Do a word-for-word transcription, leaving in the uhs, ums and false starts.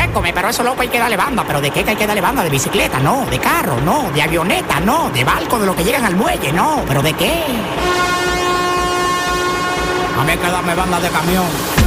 Escúchame, pero eso loco hay que darle banda. ¿Pero de qué que hay que darle banda? ¿De bicicleta? No. ¿De carro? No. ¿De avioneta? No. ¿De barco? ¿De los que llegan al muelle? No. ¿Pero de qué? A mí hay que darme banda de camión.